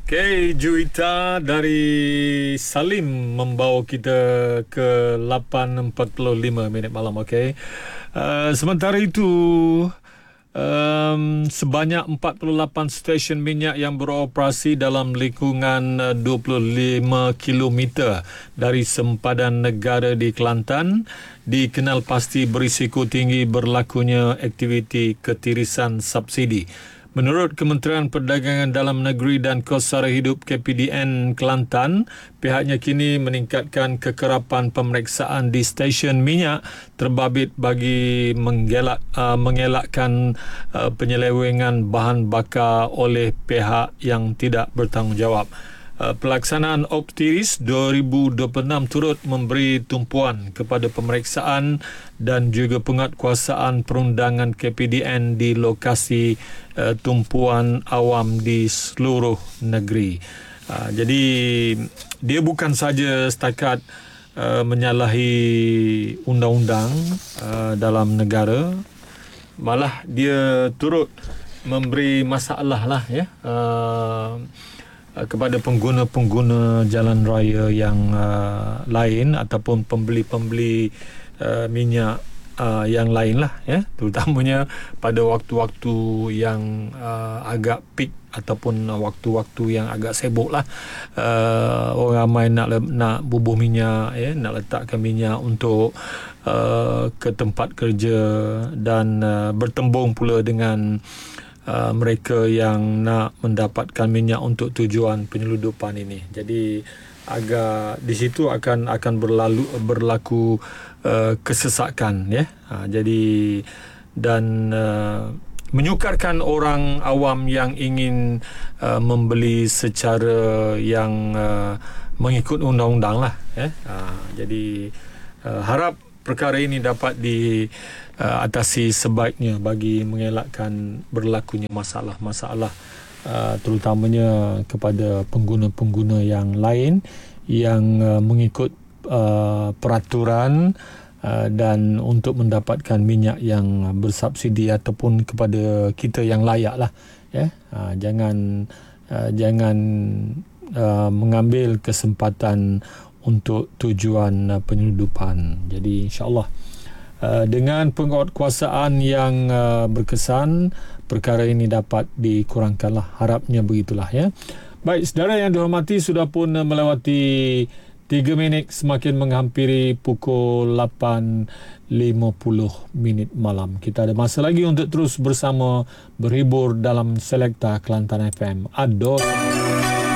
Okay, Juwita dari Salim membawa kita ke 8.45 minit malam. Okay. Sementara itu, sebanyak 48 stesen minyak yang beroperasi dalam lingkungan 25 km dari sempadan negara di Kelantan dikenal pasti berisiko tinggi berlakunya aktiviti ketirisan subsidi. Menurut Kementerian Perdagangan Dalam Negeri dan Kos Sara Hidup KPDN Kelantan, pihaknya kini meningkatkan kekerapan pemeriksaan di stesen minyak terbabit bagi mengelakkan penyelewengan bahan bakar oleh pihak yang tidak bertanggungjawab. Pelaksanaan Optiris 2026 turut memberi tumpuan kepada pemeriksaan dan juga penguatkuasaan perundangan KPDN di lokasi tumpuan awam di seluruh negeri. Jadi dia bukan saja setakat menyalahi undang-undang dalam negara, malah dia turut memberi masalah lah ya kepada pengguna-pengguna jalan raya yang lain ataupun pembeli-pembeli minyak yang lain lah ya, terutamanya pada waktu-waktu yang agak peak ataupun waktu-waktu yang agak sibuk lah. Orang ramai nak bubuh minyak ya, nak letakkan minyak untuk ke tempat kerja dan bertembung pula dengan mereka yang nak mendapatkan minyak untuk tujuan penyeludupan ini. Jadi agak di situ akan berlaku kesesakan ya. Jadi dan menyukarkan orang awam yang ingin membeli secara yang mengikut undang-undang lah ya. Jadi harap perkara ini dapat diatasi sebaiknya bagi mengelakkan berlakunya masalah-masalah terutamanya kepada pengguna-pengguna yang lain yang mengikut peraturan dan untuk mendapatkan minyak yang bersubsidi ataupun kepada kita yang layak lah ya. Jangan mengambil kesempatan untuk tujuan penyeludupan. Jadi insya-Allah dengan penguatkuasaan yang berkesan, perkara ini dapat dikurangkanlah, harapnya begitulah ya. Baik, saudara yang dihormati, sudah pun melewati 3 minit semakin menghampiri pukul 8.50 minit malam. Kita ada masa lagi untuk terus bersama berhibur dalam Selekta Kelantan FM. Ados.